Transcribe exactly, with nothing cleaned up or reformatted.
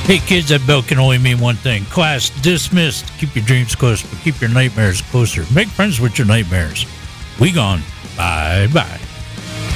Hey kids, that bell can only mean one thing. Class dismissed. Keep your dreams close, but keep your nightmares closer. Make friends with your nightmares. We gone. Bye bye.